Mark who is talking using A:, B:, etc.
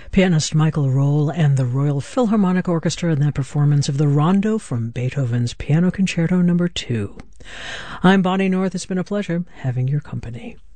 A: Pianist Michael Roll and the Royal Philharmonic Orchestra in that performance of the Rondo from Beethoven's Piano Concerto No. 2. I'm Bonnie North. It's been a pleasure having your company.